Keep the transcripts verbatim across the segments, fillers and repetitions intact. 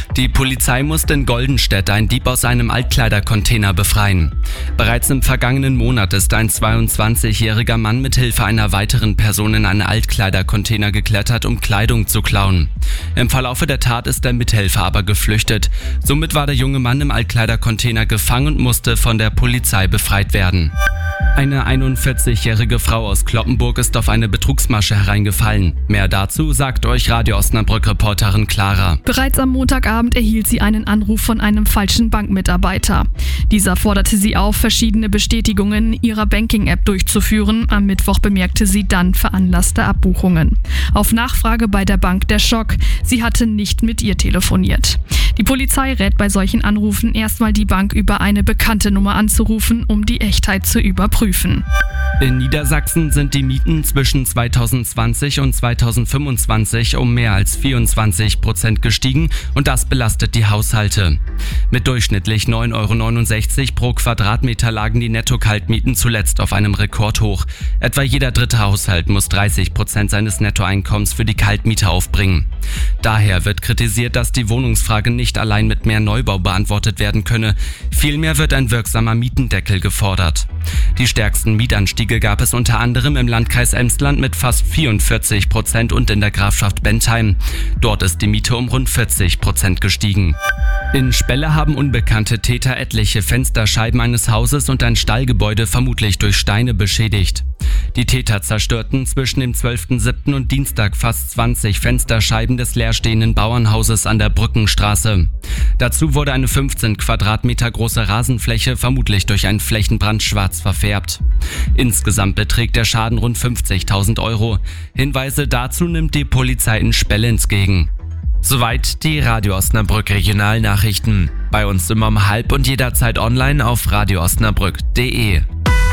Die Polizei musste in Goldenstedt einen Dieb aus einem Altkleidercontainer befreien. Bereits im vergangenen Monat ist ein zweiundzwanzigjähriger Mann mit Hilfe einer weiteren Person in einen Altkleidercontainer geklettert, um Kleidung zu klauen. Im Verlaufe der Tat ist der Mithelfer aber geflüchtet. Somit war der junge Mann im Altkleidercontainer gefangen und musste von der Polizei befreit werden. Eine einundvierzigjährige Frau aus Cloppenburg ist auf eine Betrugsmasche hereingefallen. Mehr dazu sagt euch Radio Osnabrück-Reporterin Clara. Bereits am Montagabend erhielt sie einen Anruf von einem falschen Bankmitarbeiter. Dieser forderte sie auf, verschiedene Bestätigungen ihrer Banking-App durchzuführen. Am Mittwoch bemerkte sie dann veranlasste Abbuchungen. Auf Nachfrage bei der Bank der Schock. Sie hatte nicht mit ihr telefoniert. Die Polizei rät bei solchen Anrufen erstmal die Bank über eine bekannte Nummer anzurufen, um die Echtheit zu überprüfen. In Niedersachsen sind die Mieten zwischen zweitausendzwanzig und zweitausendfünfundzwanzig um mehr als vierundzwanzig Prozent gestiegen und das belastet die Haushalte. Mit durchschnittlich neun Euro neunundsechzig pro Quadratmeter lagen die Netto-Kaltmieten zuletzt auf einem Rekordhoch. Etwa jeder dritte Haushalt muss dreißig Prozent seines Nettoeinkommens für die Kaltmiete aufbringen. Daher wird kritisiert, dass die Wohnungsfrage nicht allein mit mehr Neubau beantwortet werden könne. Vielmehr wird ein wirksamer Mietendeckel gefordert. Die stärksten Mietanstiege gab es unter anderem im Landkreis Emsland mit fast vierundvierzig Prozent und in der Grafschaft Bentheim. Dort ist die Miete um rund vierzig Prozent gestiegen. In Spelle haben unbekannte Täter etliche Fensterscheiben eines Hauses und ein Stallgebäude vermutlich durch Steine beschädigt. Die Täter zerstörten zwischen dem zwölften siebten und Dienstag fast zwanzig Fensterscheiben des leerstehenden Bauernhauses an der Brückenstraße. Dazu wurde eine fünfzehn Quadratmeter große Rasenfläche vermutlich durch einen Flächenbrand schwarz verfärbt. Insgesamt beträgt der Schaden rund fünfzigtausend Euro. Hinweise dazu nimmt die Polizei in Spelle entgegen. Soweit die Radio Osnabrück Regionalnachrichten. Bei uns immer um halb und jederzeit online auf radio osnabrück punkt de.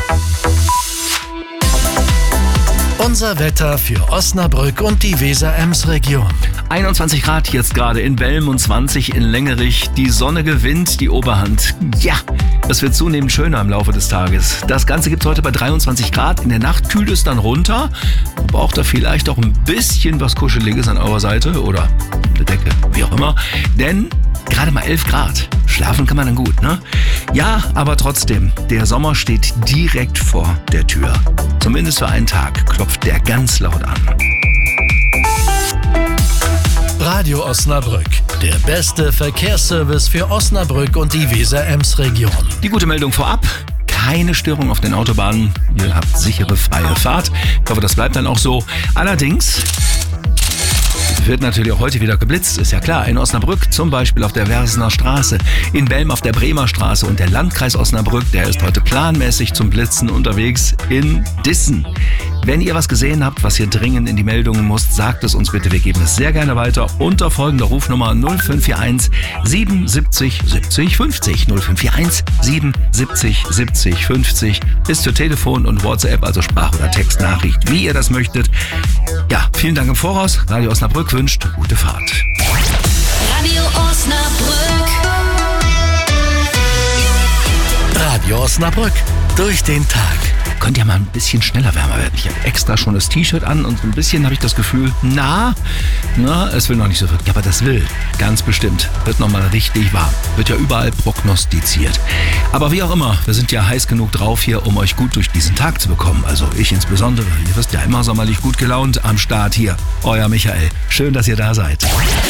Unser Wetter für Osnabrück und die Weser-Ems-Region. einundzwanzig Grad jetzt gerade in Belm und zwanzig in Längerich. Die Sonne gewinnt die Oberhand. Ja, es wird zunehmend schöner im Laufe des Tages. Das Ganze gibt es heute bei dreiundzwanzig Grad. In der Nacht kühlt es dann runter. Braucht da vielleicht auch ein bisschen was Kuscheliges an eurer Seite oder eine Decke, wie auch immer. Denn gerade mal elf Grad. Schlafen kann man dann gut, ne? Ja, aber trotzdem, der Sommer steht direkt vor der Tür. Zumindest für einen Tag klopft der ganz laut an. Radio Osnabrück, der beste Verkehrsservice für Osnabrück und die Weser-Ems-Region. Die gute Meldung vorab. Keine Störung auf den Autobahnen. Ihr habt sichere, freie Fahrt. Ich hoffe, das bleibt dann auch so. Allerdings wird natürlich auch heute wieder geblitzt, ist ja klar. In Osnabrück zum Beispiel auf der Versener Straße, in Belm auf der Bremer Straße und der Landkreis Osnabrück, der ist heute planmäßig zum Blitzen unterwegs in Dissen. Wenn ihr was gesehen habt, was hier dringend in die Meldungen muss, sagt es uns bitte. Wir geben es sehr gerne weiter unter folgender Rufnummer null fünf vier eins siebenundsiebzig siebzig fünfzig. null fünf vier eins siebenundsiebzig siebzig fünfzig ist für Telefon und WhatsApp, also Sprach- oder Textnachricht, wie ihr das möchtet. Ja, vielen Dank im Voraus. Radio Osnabrück wünscht gute Fahrt. Radio Osnabrück. Radio Osnabrück, durch den Tag. Könnte ja mal ein bisschen schneller wärmer werden. Ich habe extra schon das T-Shirt an und ein bisschen habe ich das Gefühl, na, na, es will noch nicht so wirklich. Aber das will, ganz bestimmt, wird nochmal richtig warm. Wird ja überall prognostiziert. Aber wie auch immer, wir sind ja heiß genug drauf hier, um euch gut durch diesen Tag zu bekommen. Also ich insbesondere. Ihr wisst ja immer sommerlich gut gelaunt am Start hier. Euer Michael. Schön, dass ihr da seid.